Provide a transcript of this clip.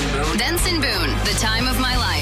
Boone. Benson Boone, The Time of My Life.